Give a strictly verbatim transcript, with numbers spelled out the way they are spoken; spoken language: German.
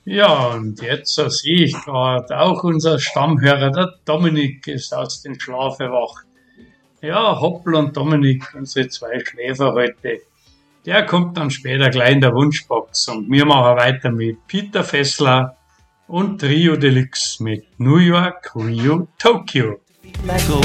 Ja, und jetzt so sehe ich gerade, auch unser Stammhörer, der Dominik, ist aus dem Schlaf erwacht. Ja, Hoppel und Dominik, unsere zwei Schläfer heute. Der kommt dann später gleich in der Wunschbox und wir machen weiter mit Peter Fessler und Trio Deluxe mit New York, Rio, Tokyo.